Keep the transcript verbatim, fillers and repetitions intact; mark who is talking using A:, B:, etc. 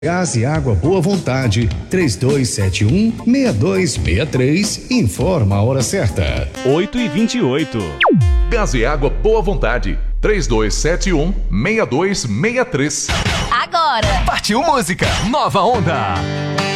A: Gás e Água Boa Vontade, três dois sete um, seis dois seis três, informa a hora certa.
B: oito e vinte e oito.
C: Gás e Água Boa Vontade, três dois sete um, seis dois seis três.
D: Agora!
E: Partiu música, nova onda!